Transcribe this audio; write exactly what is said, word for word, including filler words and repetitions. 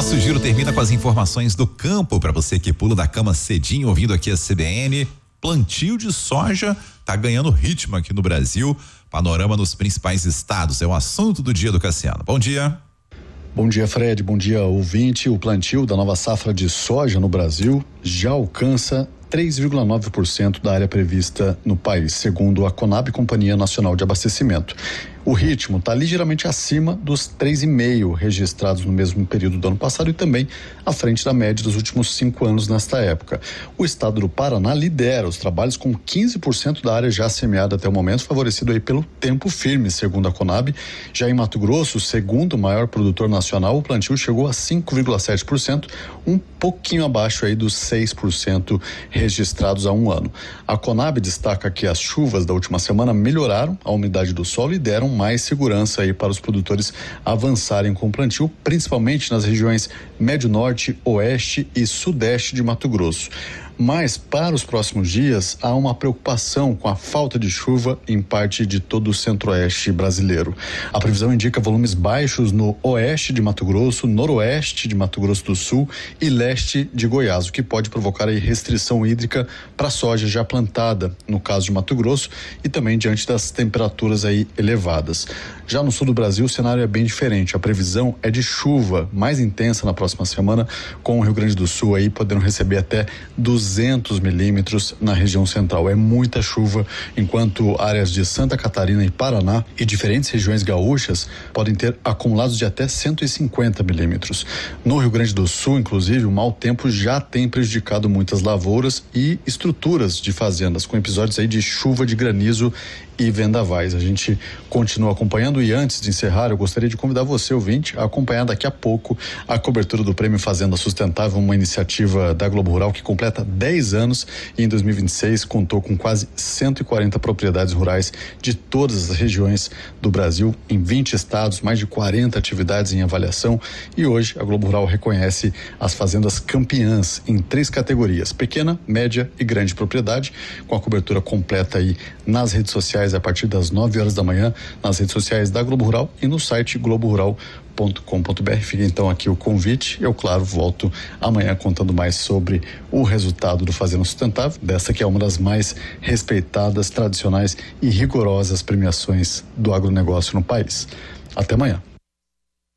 Nosso giro termina com as informações do campo para você que pula da cama cedinho ouvindo aqui a C B N. Plantio de soja tá ganhando ritmo aqui no Brasil. Panorama nos principais estados é o assunto do dia do Cassiano. Bom dia. Bom dia, Fred. Bom dia, ouvinte. O plantio da nova safra de soja no Brasil já alcança três vírgula nove por cento da área prevista no país, segundo a Conab, Companhia Nacional de Abastecimento. O ritmo está ligeiramente acima dos três vírgula cinco registrados no mesmo período do ano passado e também à frente da média dos últimos cinco anos nesta época. O estado do Paraná lidera os trabalhos com quinze por cento da área já semeada até o momento, favorecido aí pelo tempo firme, segundo a Conab. Já em Mato Grosso, segundo o maior produtor nacional, o plantio chegou a cinco vírgula sete por cento, um pouquinho abaixo aí dos seis por cento registrados há um ano. A Conab destaca que as chuvas da última semana melhoraram a umidade do solo e deram mais segurança aí para os produtores avançarem com o plantio, principalmente nas regiões Médio Norte, Oeste e Sudeste de Mato Grosso. Mas para os próximos dias há uma preocupação com a falta de chuva em parte de todo o centro-oeste brasileiro. A previsão indica volumes baixos no oeste de Mato Grosso, noroeste de Mato Grosso do Sul e leste de Goiás, o que pode provocar aí restrição hídrica para a soja já plantada, no caso de Mato Grosso, e também diante das temperaturas aí elevadas. Já no sul do Brasil o cenário é bem diferente. A previsão é de chuva mais intensa na próxima semana, com o Rio Grande do Sul aí podendo receber até duzentos milímetros na região central. É muita chuva, enquanto áreas de Santa Catarina e Paraná e diferentes regiões gaúchas podem ter acumulados de até cento e cinquenta milímetros. No Rio Grande do Sul, inclusive, o mau tempo já tem prejudicado muitas lavouras e estruturas de fazendas, com episódios aí de chuva de granizo e vendavais. A gente continua acompanhando e antes de encerrar eu gostaria de convidar você, ouvinte, a acompanhar daqui a pouco a cobertura do Prêmio Fazenda Sustentável, uma iniciativa da Globo Rural que completa dez anos e em dois mil e vinte e seis contou com quase cento e quarenta propriedades rurais de todas as regiões do Brasil, em vinte estados, mais de quarenta atividades em avaliação, e hoje a Globo Rural reconhece as fazendas campeãs em três categorias: pequena, média e grande propriedade, com a cobertura completa aí nas redes sociais a partir das nove horas da manhã, nas redes sociais da Globo Rural e no site globo rural ponto com ponto br. Fica então aqui o convite. Eu, claro, volto amanhã contando mais sobre o resultado do Fazenda Sustentável, dessa que é uma das mais respeitadas, tradicionais e rigorosas premiações do agronegócio no país. Até amanhã.